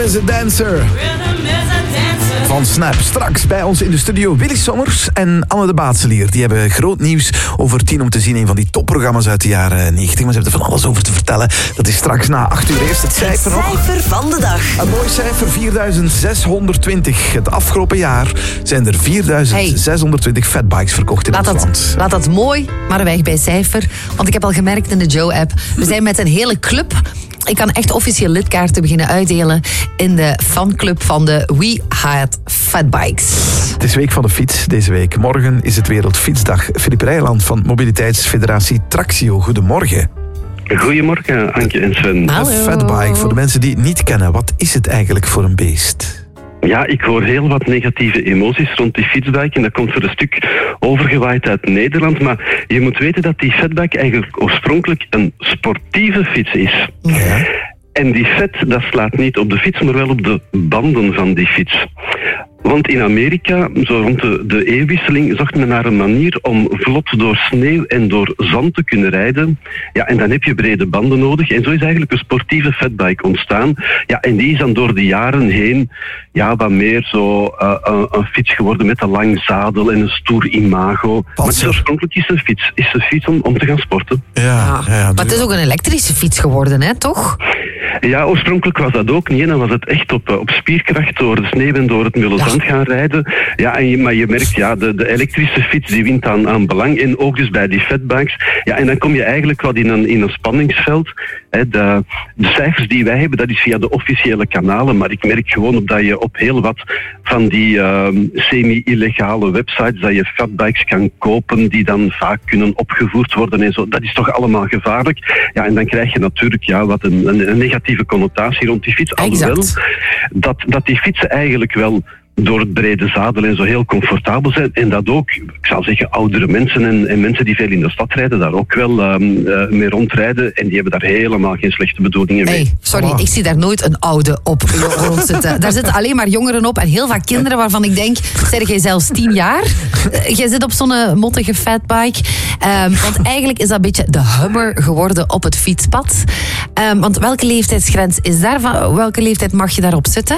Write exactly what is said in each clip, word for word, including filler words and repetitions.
is a Dancer. Van Snap. Straks bij ons in de studio Willy Sommers en Anne de Baatselier. Die hebben groot nieuws over tien om te zien. Een van die topprogramma's uit de jaren negentig. Maar ze hebben er van alles over te vertellen. Dat is straks na acht uur. Eerst het cijfer nog. Het cijfer van de dag. Een mooi cijfer, vierduizend zeshonderdtwintig. Het afgelopen jaar zijn er vierduizend zeshonderdtwintig fatbikes verkocht in laat ons dat, land. Laat dat mooi, maar weg bij cijfer. Want ik heb al gemerkt in de Joe-app. We zijn met een hele club. Ik kan echt officieel lidkaarten beginnen uitdelen in de fanclub van de We Had Fatbikes. Het is week van de fiets deze week. Morgen is het Wereldfietsdag. Filip Rijland van Mobiliteitsfederatie Traxio. Goedemorgen. Goedemorgen, Anke en Sven. Hallo. Een fatbike, voor de mensen die het niet kennen, wat is het eigenlijk voor een beest? Ja, ik hoor heel wat negatieve emoties rond die fietsbike en dat komt voor een stuk overgewaaid uit Nederland. Maar je moet weten dat die fatbike eigenlijk oorspronkelijk een sportieve fiets is. Ja. En die fat, dat slaat niet op de fiets, maar wel op de banden van die fiets. Want in Amerika, zo rond de, de eeuwwisseling, zocht men naar een manier om vlot door sneeuw en door zand te kunnen rijden. Ja, en dan heb je brede banden nodig. En zo is eigenlijk een sportieve fatbike ontstaan. Ja, en die is dan door de jaren heen ja, wat meer zo uh, uh, een fiets geworden met een lang zadel en een stoer imago. Maar het is oorspronkelijk is een fiets, is een fiets om, om te gaan sporten. Ja, Ja. ja, ja, Maar het is ook een elektrische fiets geworden, hè, toch? Ja, oorspronkelijk was dat ook niet. En dan was het echt op, op spierkracht door de sneeuw en door het mulle zand gaan rijden. Ja, en je, maar je merkt, ja, de, de elektrische fiets die wint aan, aan belang. En ook dus bij die fatbikes. Ja, en dan kom je eigenlijk wat in een, in een spanningsveld. Hè, de, de cijfers die wij hebben, dat is via de officiële kanalen. Maar ik merk gewoon op dat je op heel wat van die uh, semi-illegale websites, dat je fatbikes kan kopen die dan vaak kunnen opgevoerd worden en zo. Dat is toch allemaal gevaarlijk. Ja, en dan krijg je natuurlijk ja, wat een, een, een negatieve connotatie rond die fiets. Alhoewel dat, dat die fietsen eigenlijk wel door het brede zadel en zo heel comfortabel zijn. En dat ook, ik zou zeggen, oudere mensen en, en mensen die veel in de stad rijden, daar ook wel um, uh, mee rondrijden. En die hebben daar helemaal geen slechte bedoelingen mee. Hey, sorry, Oh. ik zie daar nooit een oude op rond zitten. Daar zitten alleen maar jongeren op en heel vaak kinderen waarvan ik denk, zeg jij zelfs tien jaar? Uh, jij zit op zo'n uh, mottige fatbike. Um, want eigenlijk is dat een beetje de Hummer geworden op het fietspad. Um, want welke leeftijdsgrens is daar? Welke leeftijd mag je daarop zitten?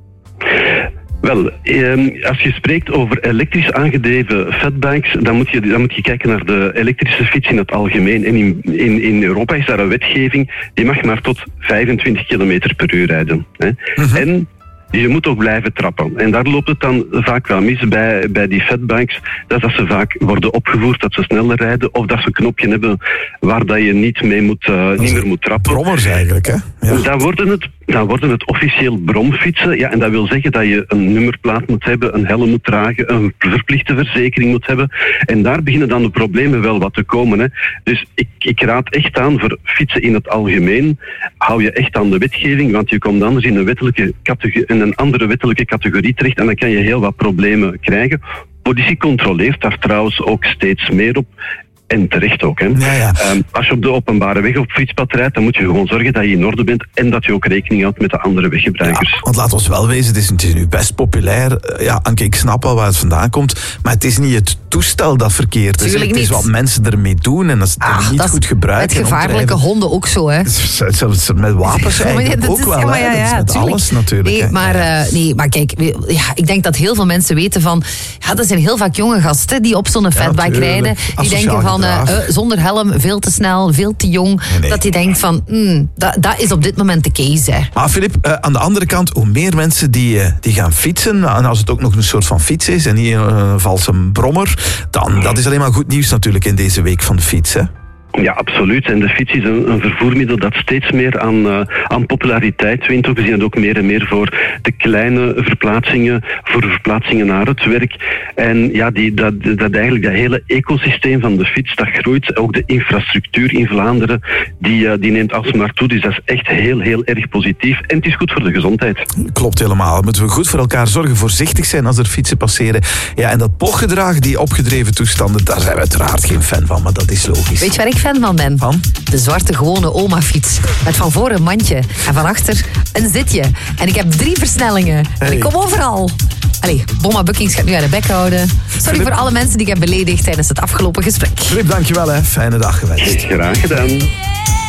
Wel, eh, als je spreekt over elektrisch aangedreven fatbikes, dan moet je, dan moet je kijken naar de elektrische fiets in het algemeen. En in, in, in Europa is daar een wetgeving, die mag maar tot vijfentwintig kilometer per uur rijden. Hè. Mm-hmm. En je moet ook blijven trappen. En daar loopt het dan vaak wel mis bij, bij die fatbikes. Dat is dat ze vaak worden opgevoerd, dat ze sneller rijden. Of dat ze een knopje hebben waar dat je niet, mee moet, uh, niet meer moet trappen. Brommers eigenlijk, hè? Ja. Dan worden het, dan worden het officieel bromfietsen. Ja, en dat wil zeggen dat je een nummerplaat moet hebben, een helm moet dragen, een verplichte verzekering moet hebben. En daar beginnen dan de problemen wel wat te komen. Hè. Dus ik, ik raad echt aan voor fietsen in het algemeen. Hou je echt aan de wetgeving, want je komt anders in een, wettelijke categorie, in een andere wettelijke categorie terecht en dan kan je heel wat problemen krijgen. Politie controleert daar trouwens ook steeds meer op. En terecht ook. Hè. Ja, ja. Um, als je op de openbare weg op fietspad rijdt, dan moet je gewoon zorgen dat je in orde bent en dat je ook rekening houdt met de andere weggebruikers. Ja, want laat ons wel wezen, het is, het is nu best populair. Ja, Anke, ik snap wel waar het vandaan komt, maar het is niet het toestel dat verkeerd is. Tuurlijk Het is niet. wat mensen ermee doen en dat ze het Ah, niet dat is goed gebruiken. met gevaarlijke honden ook zo, hè? Zelfs met wapens eigenlijk Ja, dat ook is- wel. ja, maar hè. ja, Dat is ja, met tuurlijk. alles natuurlijk. Nee, hè. maar, Ja. uh, nee, maar kijk, we- ja, ik denk dat heel veel mensen weten van... Ja, er zijn heel vaak jonge gasten die op zo'n fatbike tuurlijk. rijden. Die Asociaal denken van, uh, gedrag. uh, zonder helm, veel te snel, veel te jong. Nee, nee. Dat die denkt van, mm, dat, dat is op dit moment de case, hè. Maar Filip, uh, aan de andere kant, hoe meer mensen die, uh, die gaan fietsen, en als het ook nog een soort van fiets is en niet een uh, valse brommer, dan dat is alleen maar goed nieuws natuurlijk in deze week van de fiets, hè? Ja, absoluut. En de fiets is een, een vervoermiddel dat steeds meer aan, uh, aan populariteit wint. We zien het ook meer en meer voor de kleine verplaatsingen, voor de verplaatsingen naar het werk. En ja, die, dat, dat eigenlijk dat hele ecosysteem van de fiets, dat groeit. Ook de infrastructuur in Vlaanderen, die, uh, die neemt alsmaar toe. Dus dat is echt heel, heel erg positief. En het is goed voor de gezondheid. Klopt helemaal. Moeten we goed voor elkaar zorgen, voorzichtig zijn als er fietsen passeren. Ja, en dat pochgedrag, die opgedreven toestanden, daar zijn we uiteraard geen fan van, maar dat is logisch. Weet je waar ik fan van ben? Van? De zwarte gewone oma-fiets. Met van voor een mandje en van achter een zitje. En ik heb drie versnellingen. En Hey. ik kom overal. Allee, Bomma Buckings gaat nu aan de bek houden. Sorry Philip. voor alle mensen die ik heb beledigd tijdens het afgelopen gesprek. Filip, dankjewel hè. Fijne dag gewenst. Graag gedaan.